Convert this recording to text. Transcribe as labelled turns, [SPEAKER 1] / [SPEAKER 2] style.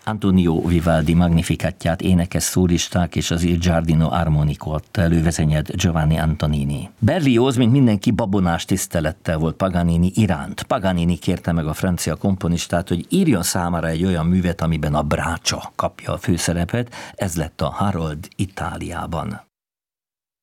[SPEAKER 1] Antonio Vivaldi Magnificatját énekes szólisták és az Il Giardino Armonico-t elővezényed Giovanni Antonini. Berlioz, mint mindenki, babonás tisztelettel volt Paganini iránt. Paganini kérte meg a francia komponistát, hogy írjon számára egy olyan művet, amiben a brácsa kapja a főszerepet. Ez lett a Harold Itáliában.